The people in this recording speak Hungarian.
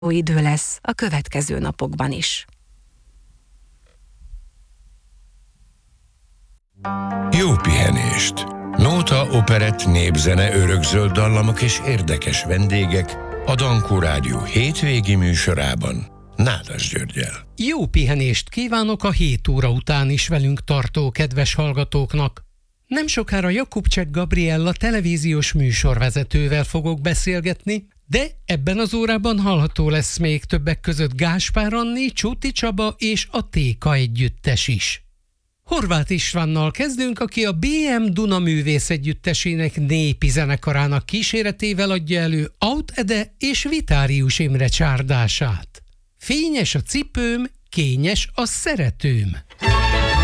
idő lesz a következő napokban is. Jó pihenést! Nóta, operett, népzene, örökzöld dallamok és érdekes vendégek a Dankó Rádió hétvégi műsorában Nádas Györggyel. Jó pihenést kívánok a 7 óra után is velünk tartó kedves hallgatóknak. Nem sokára Jakubcsek Gabriella televíziós műsorvezetővel fogok beszélgetni, de ebben az órában hallható lesz még többek között Gáspár Anni, Csuti Csaba és a Téka együttes is. Horváth Istvánnal kezdünk, aki a BM Duna Művész Együttesének népi zenekarának kíséretével adja elő Aut Ede és Vitárius Imre csárdását. Fényes a cipőm, kényes a szeretőm.